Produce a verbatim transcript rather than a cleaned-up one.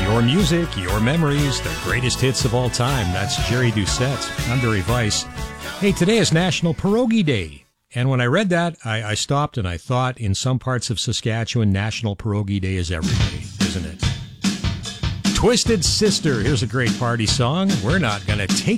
Your music, your memories, the greatest hits of all time. That's Jerry Doucette. I'm Barry Weiss. Hey, today is National Pierogi Day. And when I read that, I, I stopped and I thought, in some parts of Saskatchewan, National Pierogi Day is every day, isn't it? Twisted Sister, here's a great party song. We're not going to take